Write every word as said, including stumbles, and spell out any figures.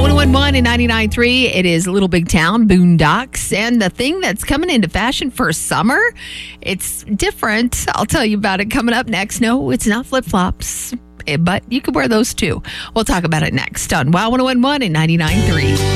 Wow, one oh one point one and ninety-nine point three. It is Little Big Town, Boondocks. And the thing that's coming into fashion for summer, it's different. I'll tell you about it coming up next. No, it's not flip-flops, but you could wear those too. We'll talk about it next on Wow one oh one point one and ninety-nine point three.